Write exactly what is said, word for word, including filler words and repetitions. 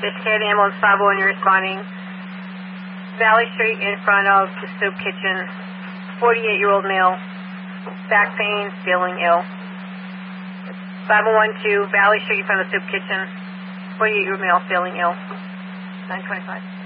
Biscayne Ambulance five oh one, you're responding. Valley Street in front of the soup kitchen. forty-eight-year-old male. Back pain, feeling ill. five oh one two, Valley Street in front of the soup kitchen. forty-eight-year-old male, feeling ill. nine twenty-five.